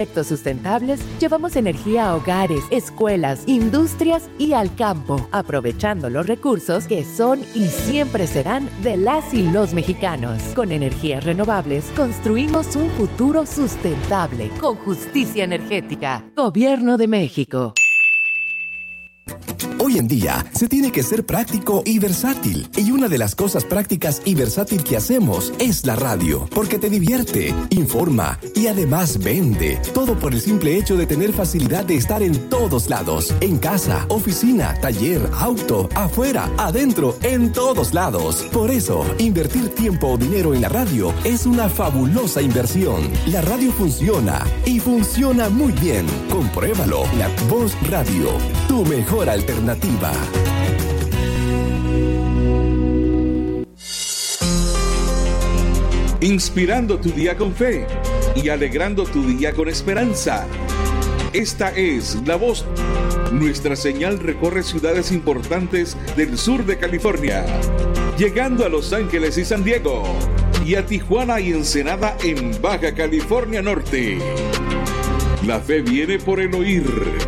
Proyectos sustentables, llevamos energía a hogares, escuelas, industrias y al campo, aprovechando los recursos que son y siempre serán de las y los mexicanos. Con energías renovables, construimos un futuro sustentable, con justicia energética. Gobierno de México. Hoy en día se tiene que ser práctico y versátil. Y una de las cosas prácticas y versátil que hacemos es la radio, porque te divierte, informa y además vende. Todo por el simple hecho de tener facilidad de estar en todos lados. En casa, oficina, taller, auto, afuera, adentro, en todos lados. Por eso, invertir tiempo o dinero en la radio es una fabulosa inversión. La radio funciona y funciona muy bien. Compruébalo. La Voz Radio, tu mejor alternativa. Inspirando tu día con fe y alegrando tu día con esperanza. Esta es La Voz. Nuestra señal recorre ciudades importantes del sur de California, llegando a Los Ángeles y San Diego, y a Tijuana y Ensenada en Baja California Norte. La fe viene por el oír.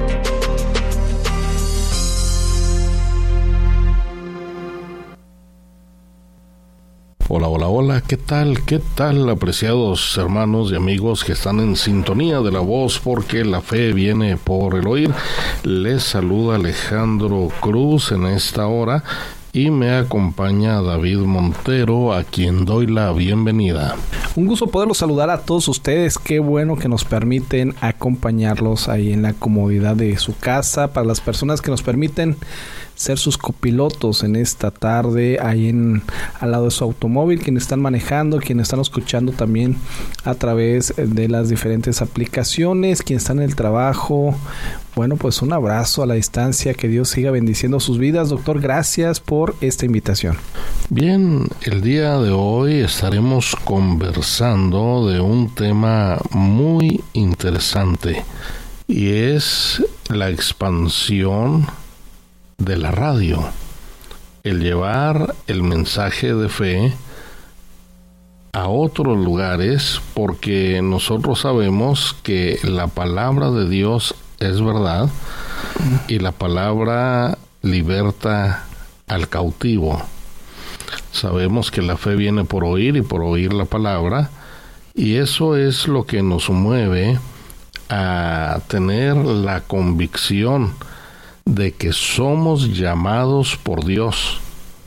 Hola, hola, hola, ¿qué tal? ¿Qué tal, apreciados hermanos y amigos que están en sintonía de La Voz? Porque la fe viene por el oír. Les saluda Alejandro Cruz en esta hora y me acompaña David Montero, a quien doy la bienvenida. Un gusto poderlos saludar a todos ustedes. Qué bueno que nos permiten acompañarlos ahí en la comodidad de su casa. Para las personas que nos permiten ser sus copilotos en esta tarde, ahí al lado de su automóvil, quienes están manejando, quienes están escuchando también a través de las diferentes aplicaciones, quienes están en el trabajo. Bueno, pues un abrazo a la distancia, que Dios siga bendiciendo sus vidas. Doctor, gracias por esta invitación. Bien, el día de hoy estaremos conversando de un tema muy interesante y es la expansión de la radio, el llevar el mensaje de fe a otros lugares, porque nosotros sabemos que la palabra de Dios es verdad y la palabra liberta al cautivo. Sabemos que la fe viene por oír y por oír la palabra, y eso es lo que nos mueve a tener la convicción de que somos llamados por Dios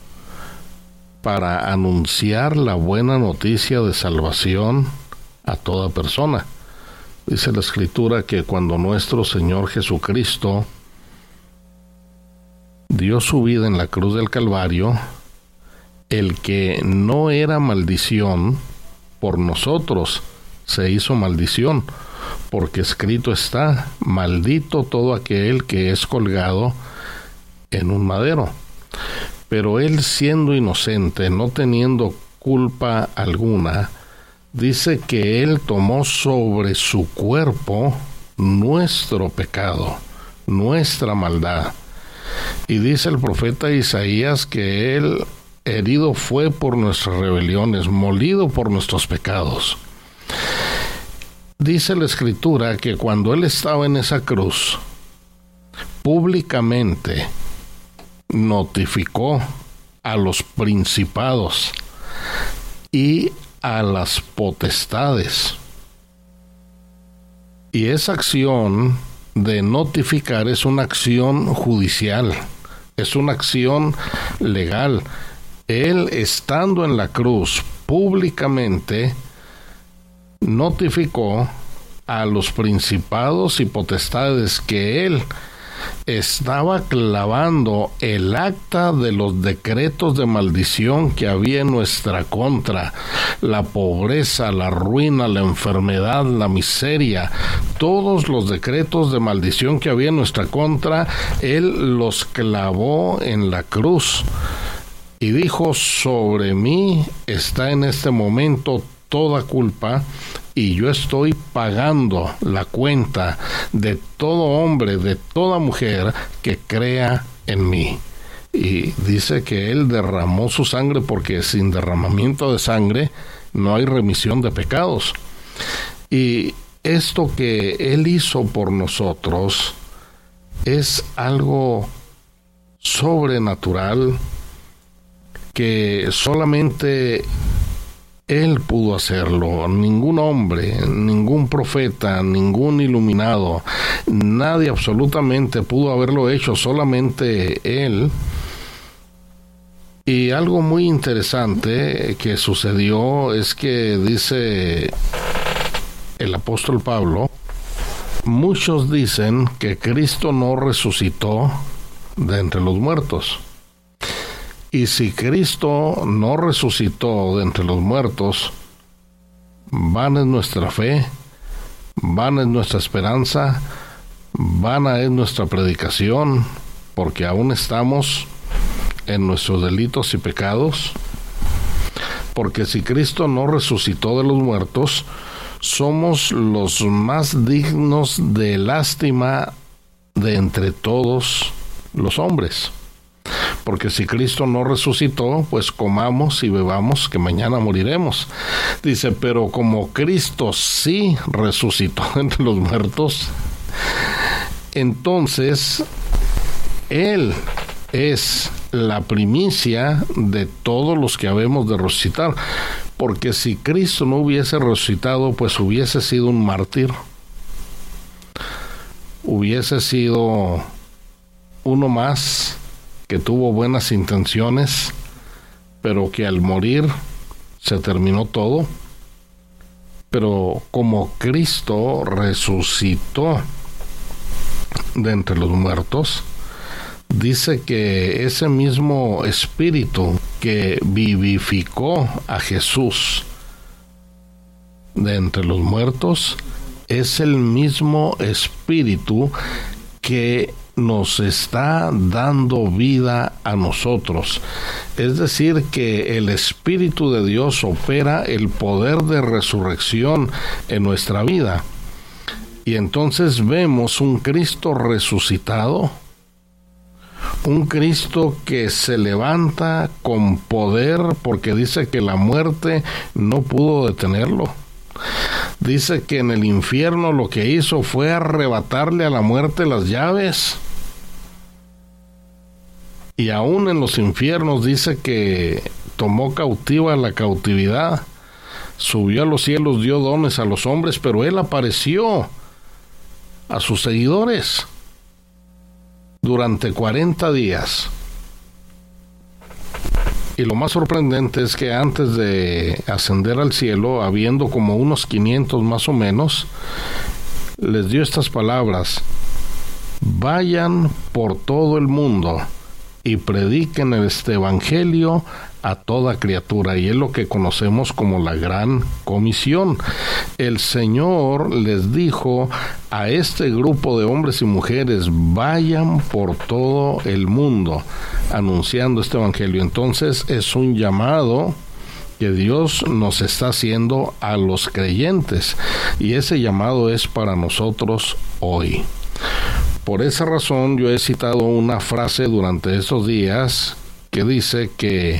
para anunciar la buena noticia de salvación a toda persona. Dice la Escritura que cuando nuestro Señor Jesucristo dio su vida en la cruz del Calvario, el que no era maldición, por nosotros se hizo maldición, porque escrito está: maldito todo aquel que es colgado en un madero. Pero él, siendo inocente, no teniendo culpa alguna, dice que él tomó sobre su cuerpo nuestro pecado, nuestra maldad. Y dice el profeta Isaías que él herido fue por nuestras rebeliones, molido por nuestros pecados. Dice la Escritura que cuando él estaba en esa cruz, públicamente notificó a los principados y a las potestades. Y esa acción de notificar es una acción judicial, es una acción legal. Él, estando en la cruz públicamente, notificó a los principados y potestades que él estaba clavando el acta de los decretos de maldición que había en nuestra contra, la pobreza, la ruina, la enfermedad, la miseria, todos los decretos de maldición que había en nuestra contra, él los clavó en la cruz y dijo: sobre mí está en este momento toda culpa, y yo estoy pagando la cuenta de todo hombre, de toda mujer que crea en mí. Y dice que él derramó su sangre, porque sin derramamiento de sangre no hay remisión de pecados. Y esto que Él hizo por nosotros es algo sobrenatural que solamente Él pudo hacerlo. Ningún hombre, ningún profeta, ningún iluminado, nadie absolutamente pudo haberlo hecho, solamente Él. Y algo muy interesante que sucedió es que dice el apóstol Pablo, muchos dicen que Cristo no resucitó de entre los muertos. Y si Cristo no resucitó de entre los muertos, vana es nuestra fe, vana es nuestra esperanza, vana es nuestra predicación, porque aún estamos en nuestros delitos y pecados. Porque si Cristo no resucitó de los muertos, somos los más dignos de lástima de entre todos los hombres. Porque si Cristo no resucitó, pues comamos y bebamos, que mañana moriremos. Dice, pero como Cristo sí resucitó entre los muertos, entonces Él es la primicia de todos los que habemos de resucitar. Porque si Cristo no hubiese resucitado, pues hubiese sido un mártir. Hubiese sido uno más que tuvo buenas intenciones, pero que al morir se terminó todo. Pero como Cristo resucitó de entre los muertos, dice que ese mismo espíritu que vivificó a Jesús de entre los muertos es el mismo espíritu que nos está dando vida a nosotros. Es decir, que el Espíritu de Dios opera el poder de resurrección en nuestra vida. Y entonces vemos un Cristo resucitado, un Cristo que se levanta con poder, porque dice que la muerte no pudo detenerlo. Dice que en el infierno lo que hizo fue arrebatarle a la muerte las llaves. Y aún en los infiernos dice que tomó cautiva la cautividad, subió a los cielos, dio dones a los hombres, pero Él apareció a sus seguidores durante 40 días. Y lo más sorprendente es que antes de ascender al cielo, habiendo como unos 500 más o menos, les dio estas palabras: vayan por todo el mundo y prediquen este evangelio a toda criatura. Y es lo que conocemos como la Gran Comisión. El Señor les dijo a este grupo de hombres y mujeres: vayan por todo el mundo anunciando este evangelio. Entonces es un llamado que Dios nos está haciendo a los creyentes, y ese llamado es para nosotros hoy. Por esa razón yo he citado una frase durante estos días que dice que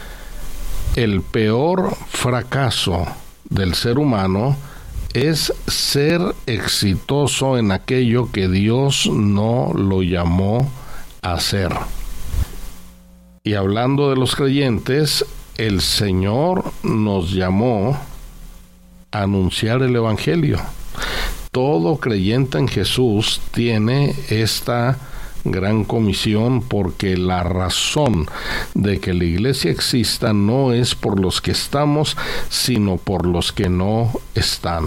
el peor fracaso del ser humano es ser exitoso en aquello que Dios no lo llamó a hacer. Y hablando de los creyentes, el Señor nos llamó a anunciar el evangelio. Todo creyente en Jesús tiene esta gran comisión, porque la razón de que la iglesia exista no es por los que estamos, sino por los que no están.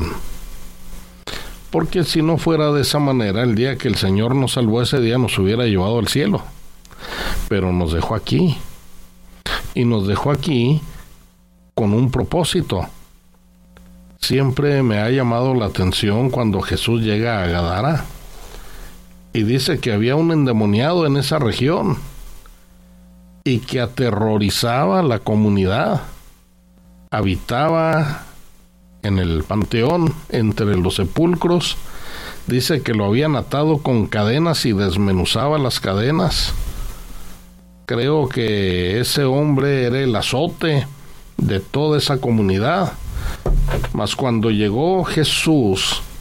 Porque si no fuera de esa manera, el día que el Señor nos salvó, ese día nos hubiera llevado al cielo. Pero nos dejó aquí. Y nos dejó aquí con un propósito. Siempre me ha llamado la atención cuando Jesús llega a Gadara y dice que había un endemoniado en esa región y que aterrorizaba a la comunidad. Habitaba en el panteón, entre los sepulcros. Dice que lo habían atado con cadenas y desmenuzaba las cadenas. Creo que ese hombre era el azote de toda esa comunidad. Mas cuando llegó Jesús